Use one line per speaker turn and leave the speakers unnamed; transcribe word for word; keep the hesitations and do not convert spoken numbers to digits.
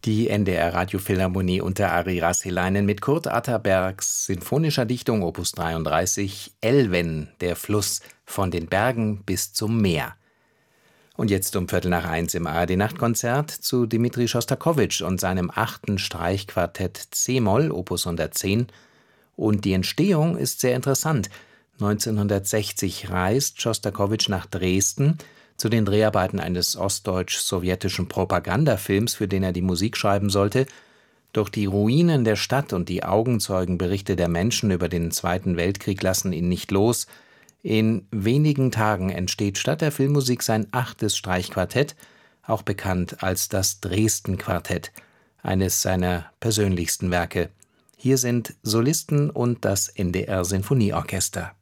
Die N D R-Radiophilharmonie unter Ari Rasselainen mit Kurt Atterbergs sinfonischer Dichtung Opus dreiunddreißig Elven, der Fluss von den Bergen bis zum Meer. Und jetzt um Viertel nach eins im A R D-Nachtkonzert zu Dmitri Schostakowitsch und seinem achten Streichquartett c-Moll, Opus hundertzehn. Und die Entstehung ist sehr interessant. neunzehnhundertsechzig reist Schostakowitsch nach Dresden zu den Dreharbeiten eines ostdeutsch-sowjetischen Propagandafilms, für den er die Musik schreiben sollte. Doch die Ruinen der Stadt und die Augenzeugenberichte der Menschen über den Zweiten Weltkrieg lassen ihn nicht los. In wenigen Tagen entsteht statt der Filmmusik sein achtes Streichquartett, auch bekannt als das Dresden-Quartett, eines seiner persönlichsten Werke. Hier sind Solisten und das N D R-Sinfonieorchester.